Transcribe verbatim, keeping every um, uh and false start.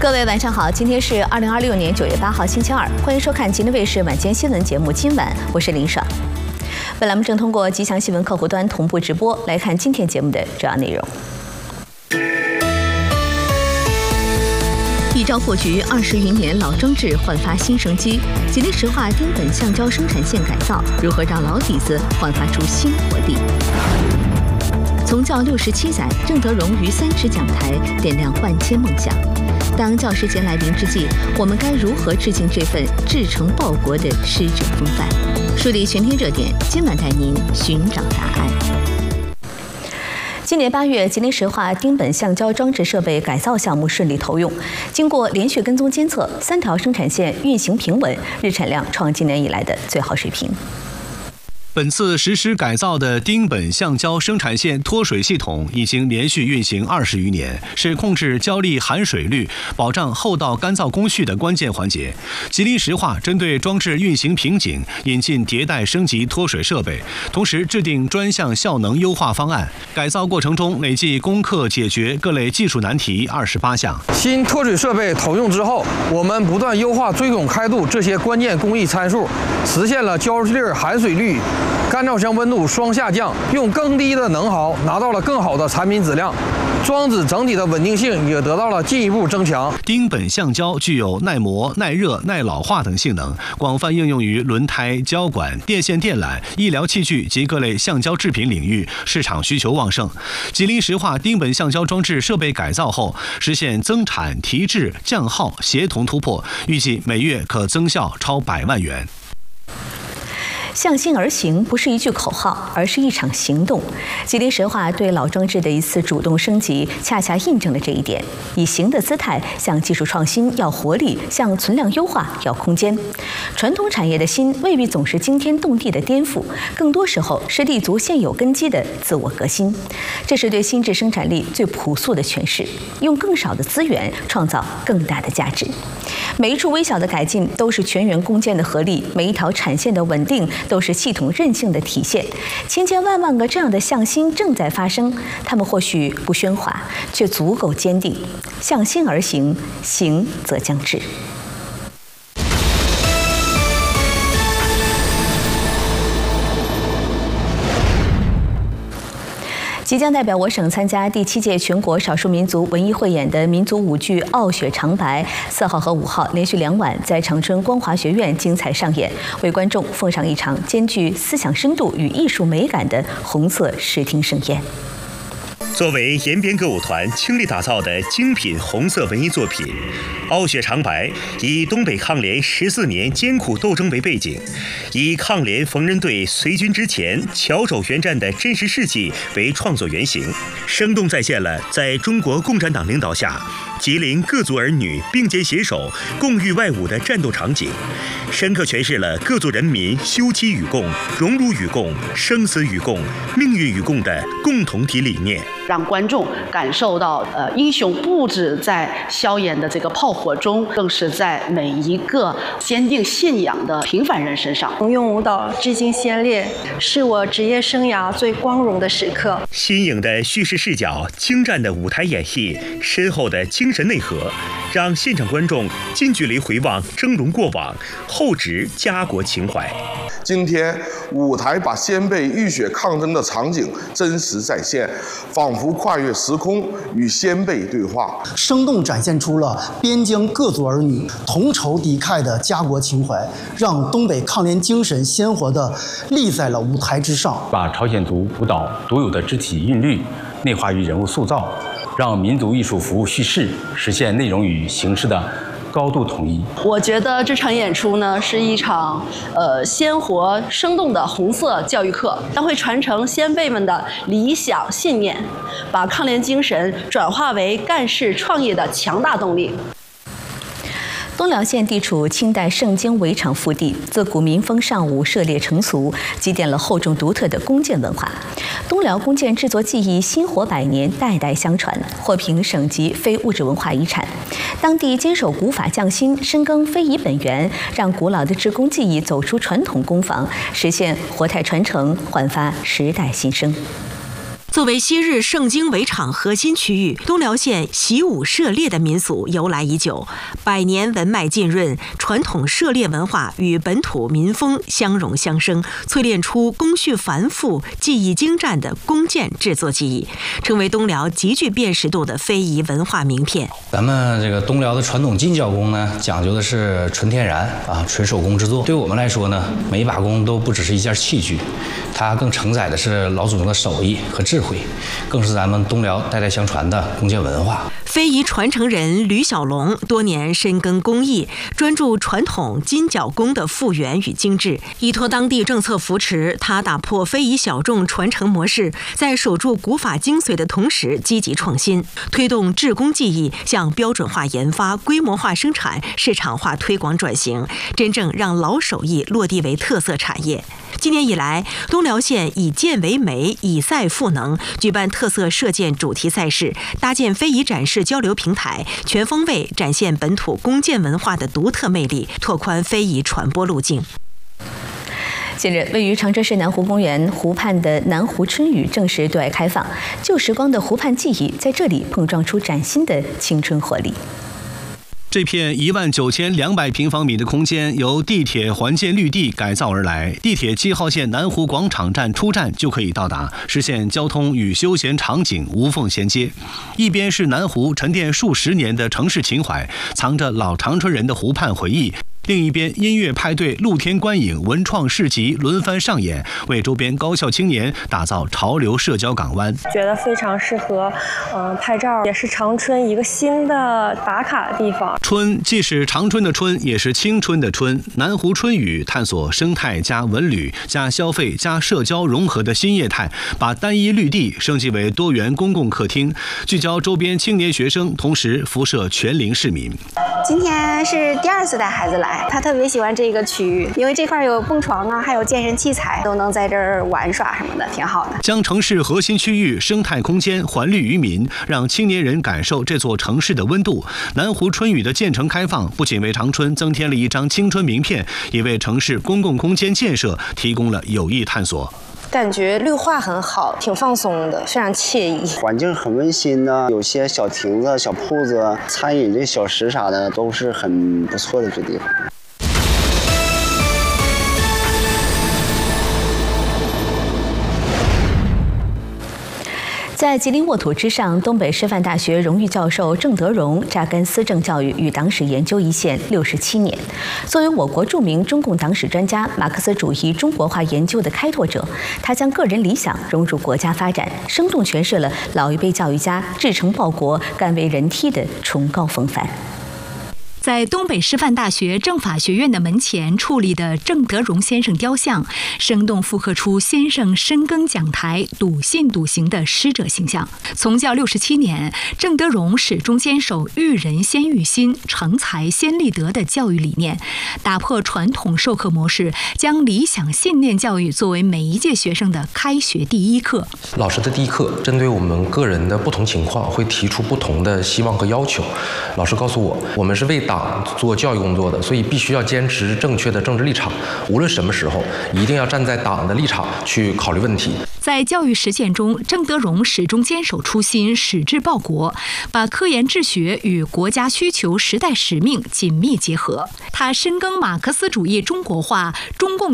各位晚上好，今天是二零二六年九月八号星期二，欢迎收看吉林卫视晚间新闻节目。今晚我是林爽。本栏目正通过吉祥新闻客户端同步直播，来看今天节目的主要内容。一朝破局，二十余年老装置焕发新生机。吉林石化丁苯橡胶生产线改造，如何让老底子焕发出新活力？从教六十七载，郑德荣于三尺讲台点亮万千梦想。当教师节来临之际，我们该如何致敬这份志诚报国的师者风范？梳理全天热点，今晚带您寻找答案。今年八月，吉林石化丁苯橡胶装置设备改造项目顺利投用，经过连续跟踪监测，三条生产线运行平稳，日产量创今年以来的最好水平。 本次实施改造的丁苯橡胶生产线脱水系统已经连续运行二十余年，是控制胶粒含水率、保障后道干燥工序的关键环节。吉林石化针对装置运行瓶颈，引进迭代升级脱水设备，同时制定专项效能优化方案。改造过程中，累计攻克解决各类技术难题二十八项。 新脱水设备投用之后，我们不断优化锥孔开度这些关键工艺参数，实现了胶粒含水率、干燥箱温度双下降，用更低的能耗拿到了更好的产品质量，装置整体的稳定性也得到了进一步增强。 丁苯橡胶具有耐磨、耐热、耐老化等性能，广泛应用于轮胎、胶管、电线电缆、医疗器具及各类橡胶制品领域，市场需求旺盛。吉林石化丁苯橡胶装置设备改造后，实现增产、提质、降耗协同突破，预计每月可增效超百万元。 向心而行不是一句口号，而是一场行动。吉林石化对老装置的一次主动升级，恰恰印证了这一点。以行的姿态向技术创新要活力，向存量优化要空间。传统产业的新未必总是惊天动地的颠覆，更多时候是立足现有根基的自我革新。这是对新质生产力最朴素的诠释，用更少的资源创造更大的价值。每一处微小的改进都是全员攻坚的合力，每一条产线的稳定都是系统韧性的体现。千千万万个这样的向心正在发生，他们或许不喧哗，却足够坚定。向心而行，行则将至。即将代表我省参加第七届全国少数民族文艺汇演的民族舞剧《傲雪长白》，四号和五号连续两晚在长春光华学院精彩上演，为观众奉上一场兼具思想深度与艺术美感的红色视听盛宴。 作为延边歌舞团倾力打造的精品红色文艺作品《傲雪长白》，以东北抗联十四年艰苦斗争为背景，以抗联缝纫队随军之前翘首援战的真实事迹为创作原型，生动再现了在中国共产党领导下吉林各族儿女并肩携手、共御外侮的战斗场景，深刻诠释了各族人民休戚与共、荣辱与共、生死与共、命运与共的共同体理念， 让观众感受到，呃，英雄不止在硝烟的这个炮火中，更是在每一个坚定信仰的平凡人身上。 用舞蹈致敬先烈，是我职业生涯最光荣的时刻。 新颖的叙事视角、精湛的舞台演绎、深厚的精神内核，让现场观众近距离回望峥嵘过往，厚植家国情怀。 今天舞台把先辈浴血抗争的场景真实再现，仿佛跨越时空与先辈对话， 生动展现出了边疆各族儿女同仇敌忾的家国情怀，让东北抗联精神鲜活地立在了舞台之上， 把朝鲜族舞蹈独有的肢体韵律内化于人物塑造，让民族艺术服务叙事，实现内容与形式的高度统一。 我觉得这场演出呢是一场呃鲜活生动的红色教育课，将会传承先辈们的理想信念，把抗联精神转化为干事创业的强大动力。 东辽县地处清代盛京围场腹地，自古民风尚武，涉猎成俗，积淀了厚重独特的弓箭文化。东辽弓箭制作技艺薪火百年，代代相传，获评省级非物质文化遗产。当地坚守古法匠心，深耕非遗本源，让古老的制弓技艺走出传统工坊，实现活态传承，焕发时代新生。 作为昔日盛京围场核心区域，东辽县习武射猎的民俗由来已久，百年文脉浸润，传统射猎文化与本土民风相融相生，淬炼出工序繁复、技艺精湛的弓箭制作技艺，成为东辽极具辨识度的非遗文化名片。 咱们这个东辽的传统金角弓呢，讲究的是纯天然啊，纯手工制作。对我们来说呢，每一把弓都不只是一件器具，它更承载的是老祖宗的手艺和智慧，更是咱们东辽代代相传的弓箭文化。 非遗传承人吕小龙多年深耕工艺，专注传统金角弓的复原与精致。依托当地政策扶持，他打破非遗小众传承模式，在守住古法精髓的同时积极创新，推动制弓技艺向标准化研发、规模化生产、市场化推广转型，真正让老手艺落地为特色产业。今年以来，东辽县以箭为媒，以赛赋能，举办特色射箭主题赛事，搭建非遗展示交流平台，全方位展现本土弓箭文化的独特魅力，拓宽非遗传播路径。 近日，位于长春市南湖公园湖畔的南湖春雨正式对外开放，旧时光的湖畔记忆在这里碰撞出崭新的青春活力。 这片一万九千两百平方米的空间由地铁环建绿地改造而来，地铁七号线南湖广场站出站就可以到达，实现交通与休闲场景无缝衔接。一边是南湖沉淀数十年的城市情怀，藏着老长春人的湖畔回忆；另一边，音乐派对、露天观影、文创市集轮番上演，为周边高校青年打造潮流社交港湾。 觉得非常适合，嗯、呃，拍照，也是长春一个新的打卡地方。 春既是长春的春，也是青春的春。南湖春雨探索生态加文旅加消费加社交融合的新业态，把单一绿地升级为多元公共客厅，聚焦周边青年学生，同时辐射全龄市民。 今天是第二次带孩子来，他特别喜欢这个区域，因为这块有蹦床啊，还有健身器材，都能在这儿玩耍什么的，挺好的。 将城市核心区域生态空间还绿于民，让青年人感受这座城市的温度。南湖春雨的建成开放，不仅为长春增添了一张青春名片，也为城市公共空间建设提供了有益探索。 感觉绿化很好，挺放松的，非常惬意。 环境很温馨呢，有些小亭子、小铺子、餐饮这小食啥的都是很不错的这地方。 在吉林沃土之上，东北师范大学荣誉教授郑德荣扎根思政教育与党史研究一线六十七年。作为我国著名中共党史专家、马克思主义中国化研究的开拓者，他将个人理想融入国家发展，生动诠释了老一辈教育家志诚报国、甘为人梯的崇高风范。 在东北师范大学政法学院的门前矗立的郑德荣先生雕像，生动复刻出先生深耕讲台、笃信笃行的师者形象。从教六十七年，郑德荣始终坚守育人先育心、成才先立德的教育理念，打破传统授课模式，将理想信念教育作为每一届学生的开学第一课。 老师的第一课针对我们个人的不同情况，会提出不同的希望和要求。老师告诉我，我们是为党做教育工作的，所以必须要坚持正确的政治立场，无论什么时候一定要站在党的立场去考虑问题。 在教育实践中，郑德荣始终坚守初心，矢志报国，把科研治学与国家需求、时代使命紧密结合。他深耕马克思主义中国化、中共